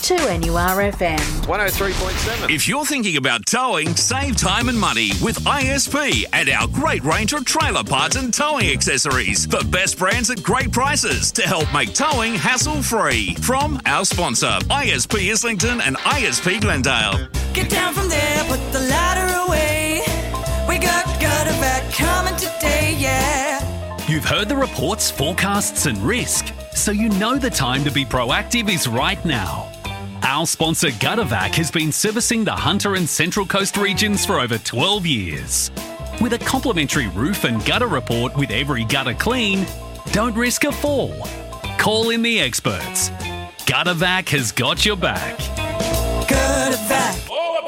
2NURFM 103.7. If you're thinking about towing, save time and money with ISP and our great range of trailer parts and towing accessories. The best brands at great prices to help make towing hassle-free. From our sponsor, ISP Islington and ISP Glendale. Get down from there, put the ladder away. We got Guttervac coming today, yeah. You've heard the reports, forecasts and risk, so you know the time to be proactive is right now. Our sponsor Guttervac has been servicing the Hunter and Central Coast regions for over 12 years. With a complimentary roof and gutter report with every gutter clean, don't risk a fall. Call in the experts. Guttervac has got your back. Guttervac.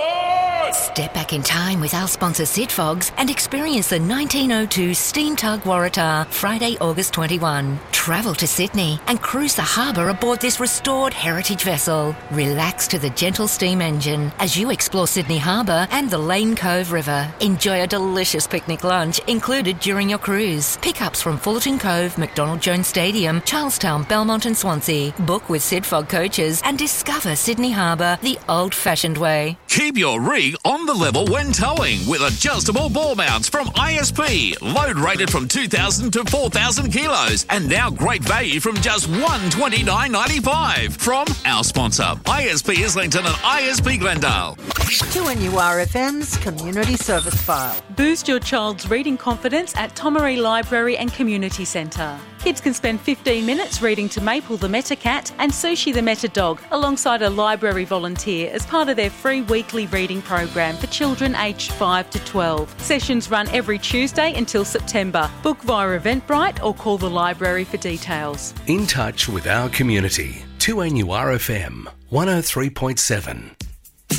Step back in time with our sponsor Sidfogs and experience the 1902 Steam Tug Waratah Friday, August 21. Travel to Sydney and cruise the harbour aboard this restored heritage vessel. Relax to the gentle steam engine as you explore Sydney Harbour and the Lane Cove River. Enjoy a delicious picnic lunch included during your cruise. Pickups from Fullerton Cove, McDonald Jones Stadium, Charlestown, Belmont and Swansea. Book with Sidfog coaches and discover Sydney Harbour the old-fashioned way. Keep your rig on the level when towing with adjustable ball mounts from ISP. Load rated from 2,000 to 4,000 kilos and now great value from just $129.95 from our sponsor, ISP Islington and ISP Glendale. 2NURFM's Community Service File. Boost your child's reading confidence at Tomaree Library and Community Centre. Kids can spend 15 minutes reading to Maple the Meta Cat and Sushi the Meta Dog alongside a library volunteer as part of their free weekly reading program for children aged 5 to 12. Sessions run every Tuesday until September. Book via Eventbrite or call the library for details. In touch with our community. 2NURFM 103.7.